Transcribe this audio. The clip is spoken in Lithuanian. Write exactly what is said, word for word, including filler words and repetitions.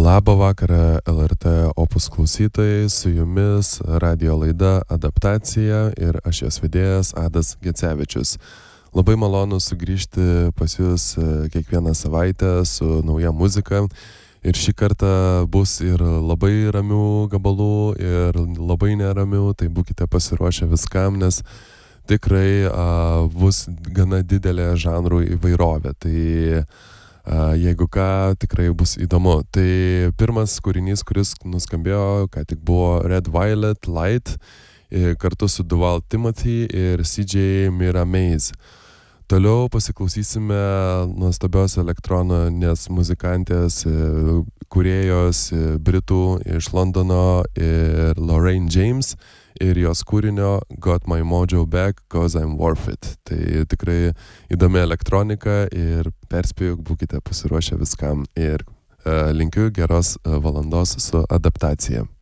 Labą vakarą L R T Opus klausytojai, su jumis radio laida Adaptacija ir aš jos vedėjas Adas Gecevičius. Labai malonu sugrįžti pas jūs kiekvieną savaitę su nauja muzika ir šį kartą bus ir labai ramių gabalų ir labai neramių, tai būkite pasiruošę viskam, nes tikrai a, bus gana didelė žanrų įvairovė. Tai Uh, jeigu ką, tikrai bus įdomu. Tai pirmas kūrinys, kuris nuskambėjo, ką tik buvo Red Violet Light, kartu su Duval Timothy ir C J Miramaze. Toliau pasiklausysime nuostabios elektroninės muzikantės, kūrėjos Britų iš Londono ir Lorraine James ir jos kūrinio Got My Mojo Back, Cause I'm Worth It. Tai tikrai įdomi elektronika ir perspėju, būkite pasiruošę viskam ir uh, linkiu geros uh, valandos su adaptacija.